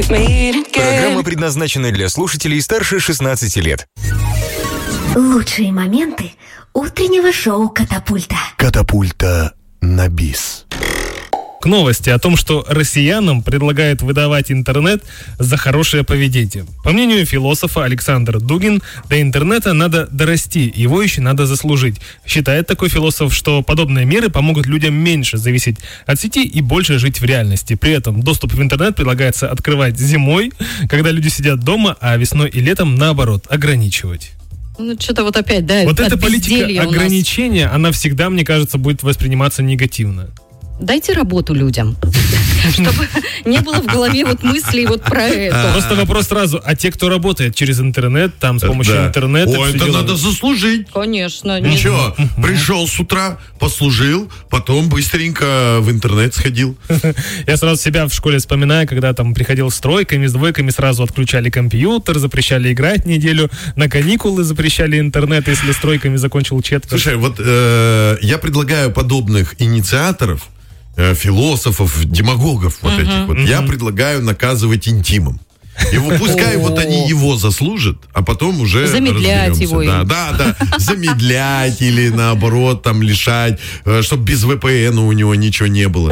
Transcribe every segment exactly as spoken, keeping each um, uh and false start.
Программа предназначена для слушателей старше шестнадцати лет. Лучшие моменты утреннего шоу «Катапульта». Катапульта на бис. К новости о том, что россиянам предлагают выдавать интернет за хорошее поведение. По мнению философа Александр Дугин, до интернета надо дорасти, его еще надо заслужить. Считает такой философ, что подобные меры помогут людям меньше зависеть от сети и больше жить в реальности. При этом доступ в интернет предлагается открывать зимой, когда люди сидят дома, а весной и летом, наоборот, ограничивать. Ну, что-то вот опять, да, вот эта политика ограничения, она всегда, мне кажется, будет восприниматься негативно. Дайте работу людям, чтобы не было в голове вот мыслей вот про это. Просто вопрос сразу, а те, кто работает через интернет, там, с помощью да. интернета... Ой, это надо заслужить. Конечно. Ничего, пришел с утра, послужил, потом быстренько в интернет сходил. Я сразу себя в школе вспоминаю, когда там приходил с тройками, с двойками, сразу отключали компьютер, запрещали играть неделю, на каникулы запрещали интернет, если с тройками закончил четверть. Слушай, вот э, я предлагаю подобных инициаторов, философов, демагогов вот uh-huh. этих вот, uh-huh. я предлагаю наказывать интимом. Его, пускай вот они его заслужат, а потом уже замедлять его. Да, да, да, замедлять или наоборот там лишать, чтобы без вэ пэ эн у него ничего не было.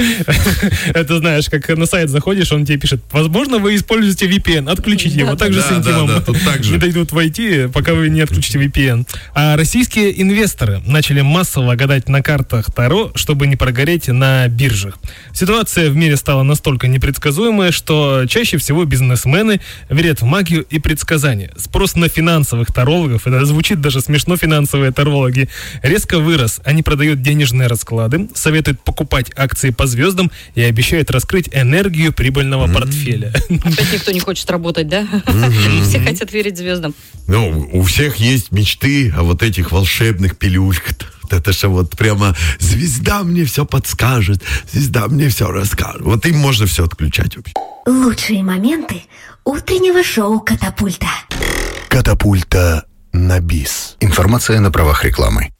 Это знаешь, как на сайт заходишь, он тебе пишет, возможно, вы используете ви пи эн, отключите его. Так же с интимом не дойдут войти, пока вы не отключите ви пи эн. А российские инвесторы начали массово гадать на картах Таро, чтобы не прогореть на биржах. Ситуация в мире стала настолько непредсказуемая, что чаще всего бизнесмены верят в магию и предсказания. Спрос на финансовых тарологов, это звучит даже смешно, финансовые тарологи, резко вырос. Они продают денежные расклады, советуют покупать акции по звездам и обещают раскрыть энергию прибыльного mm-hmm. портфеля. Опять никто не хочет работать, да? Mm-hmm. Все хотят верить звездам. Ну, у всех есть мечты о вот этих волшебных пилюльках. Это же вот прямо звезда мне все подскажет, звезда мне все расскажет. Вот им можно все отключать вообще. Лучшие моменты утреннего шоу «Катапульта». Катапульта на бис. Информация на правах рекламы.